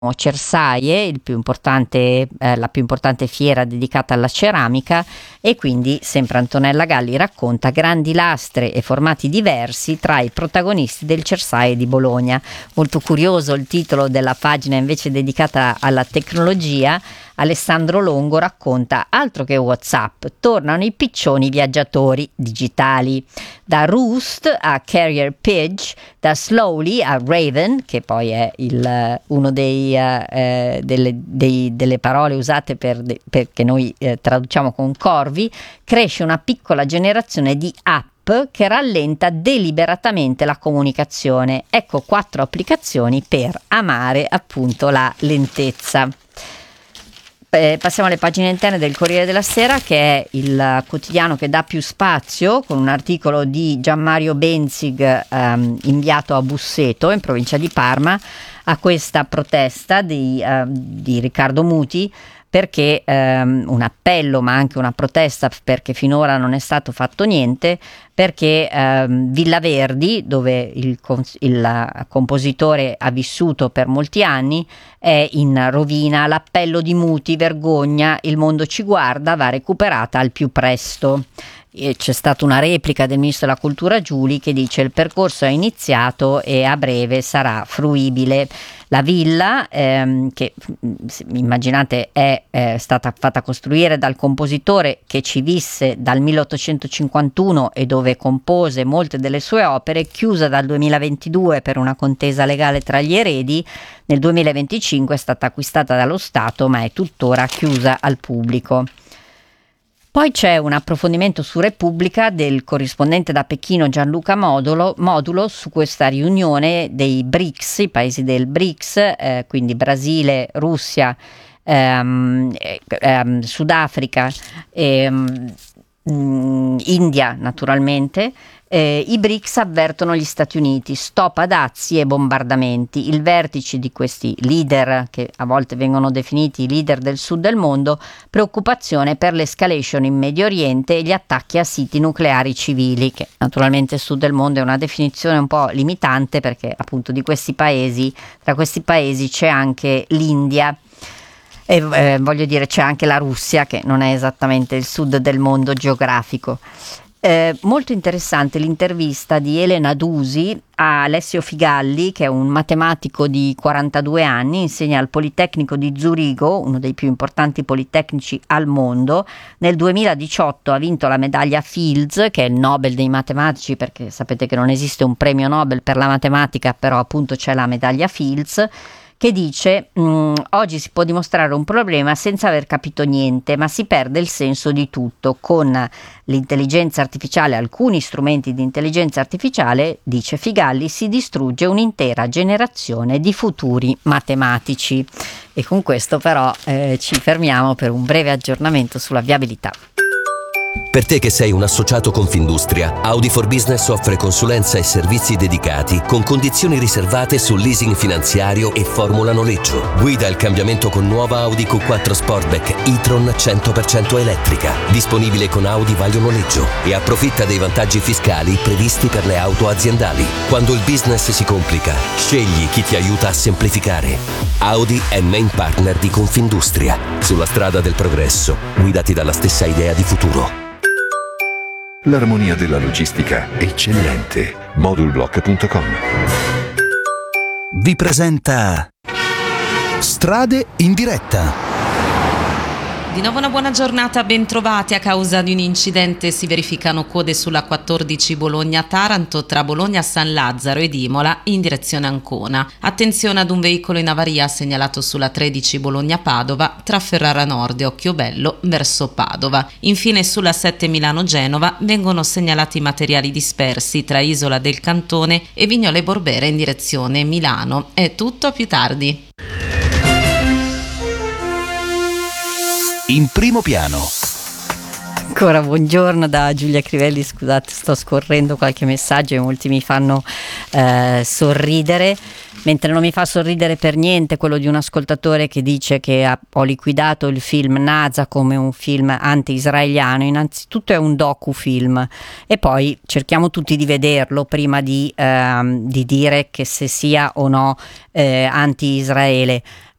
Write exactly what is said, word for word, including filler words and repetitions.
Cersaie, il più importante, eh, la più importante fiera dedicata alla ceramica, e quindi sempre Antonella Galli racconta grandi lastre e formati diversi tra i protagonisti del Cersaie di Bologna. Molto curioso il titolo della pagina invece dedicata alla tecnologia. Alessandro Longo racconta: altro che WhatsApp, tornano i piccioni viaggiatori digitali, da Roost a Carrier Pigeon, da Slowly a Raven, che poi è il, uno dei, eh, delle, dei, delle parole usate per, perché noi eh, traduciamo con corvi. Cresce una piccola generazione di app che rallenta deliberatamente la comunicazione. Ecco quattro applicazioni per amare appunto la lentezza. Eh, passiamo alle pagine interne del Corriere della Sera, che è il quotidiano che dà più spazio, con un articolo di Gianmario Benzig ehm, inviato a Busseto in provincia di Parma a questa protesta di, eh, di Riccardo Muti, perché ehm, un appello ma anche una protesta, perché finora non è stato fatto niente, perché ehm, Villa Verdi, dove il, il compositore ha vissuto per molti anni, è in rovina. L'appello di Muti: vergogna, il mondo ci guarda, va recuperata al più presto. E c'è stata una replica del ministro della cultura Giuli che dice: il percorso è iniziato e a breve sarà fruibile. La villa, ehm, che immaginate è eh, stata fatta costruire dal compositore che ci visse dal milleottocentocinquantuno e dove compose molte delle sue opere, chiusa dal duemilaventidue per una contesa legale tra gli eredi. Nel duemilaventicinque è stata acquistata dallo Stato, ma è tuttora chiusa al pubblico. Poi c'è un approfondimento su Repubblica del corrispondente da Pechino Gianluca Modulo, Modulo su questa riunione dei BRICS, i paesi del BRICS, eh, quindi Brasile, Russia, ehm, ehm, Sudafrica, ehm, India naturalmente. Eh, I BRICS avvertono gli Stati Uniti: stop a dazi e bombardamenti. Il vertice di questi leader, che a volte vengono definiti i leader del sud del mondo, preoccupazione per l'escalation in Medio Oriente e gli attacchi a siti nucleari civili, che naturalmente il sud del mondo è una definizione un po' limitante, perché appunto di questi paesi, tra questi paesi c'è anche l'India. E eh, voglio dire, c'è anche la Russia, che non è esattamente il sud del mondo geografico. Eh, molto interessante l'intervista di Elena Dusi a Alessio Figalli, che è un matematico di quarantadue anni, insegna al Politecnico di Zurigo, uno dei più importanti politecnici al mondo. Nel duemiladiciotto ha vinto la medaglia Fields, che è il Nobel dei matematici, perché sapete che non esiste un premio Nobel per la matematica, però appunto c'è la medaglia Fields, che dice: oggi si può dimostrare un problema senza aver capito niente, ma si perde il senso di tutto. Con l'intelligenza artificiale, alcuni strumenti di intelligenza artificiale, dice Figalli, si distrugge un'intera generazione di futuri matematici. E con questo però eh, ci fermiamo per un breve aggiornamento sulla viabilità. Per te che sei un associato Confindustria, Audi for Business offre consulenza e servizi dedicati con condizioni riservate sul leasing finanziario e formula noleggio. Guida il cambiamento con nuova Audi Q quattro Sportback e-tron cento per cento elettrica, disponibile con Audi Vaglio Noleggio, e approfitta dei vantaggi fiscali previsti per le auto aziendali. Quando il business si complica, scegli chi ti aiuta a semplificare. Audi è main partner di Confindustria. Sulla strada del progresso, guidati dalla stessa idea di futuro. L'armonia della logistica eccellente. Modulblock punto com vi presenta Strade in diretta. Di nuovo una buona giornata, ben trovati. A causa di un incidente si verificano code sulla quattordici Bologna-Taranto tra Bologna San Lazzaro ed Imola in direzione Ancona. Attenzione ad un veicolo in avaria segnalato sulla tredici Bologna-Padova tra Ferrara Nord e Occhiobello verso Padova. Infine sulla sette Milano-Genova vengono segnalati materiali dispersi tra Isola del Cantone e Vignole Borbera in direzione Milano. È tutto, a più tardi. In primo piano. Ancora buongiorno da Giulia Crivelli. Scusate, sto scorrendo qualche messaggio e molti mi fanno eh, sorridere. mentre non mi fa sorridere per niente quello di un ascoltatore che dice che ha, ho liquidato il film Naza come un film anti-israeliano. Innanzitutto è un docufilm e poi cerchiamo tutti di vederlo prima di, ehm, di dire che se sia o no eh, anti-Israele.